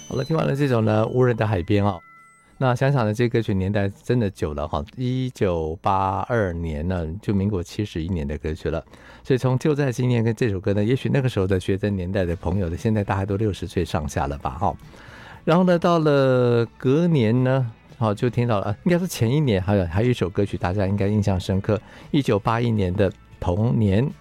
好了，听完了这首呢无人的海边哦，那想想呢这歌曲年代真的久了哈，1982年呢就民国71年的歌曲了，所以从就在今年跟这首歌呢，也许那个时候的学生年代的朋友呢，现在大概都60岁上下了吧哈。然后呢到了隔年呢，好就听到了，应该是前一年还有一首歌曲大家应该印象深刻，1981年的同年